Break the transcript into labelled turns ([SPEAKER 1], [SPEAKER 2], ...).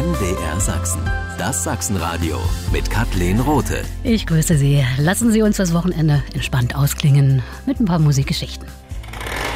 [SPEAKER 1] MDR Sachsen. Das Sachsenradio mit Kathleen Rothe.
[SPEAKER 2] Ich grüße Sie. Lassen Sie uns das Wochenende entspannt ausklingen mit ein paar Musikgeschichten.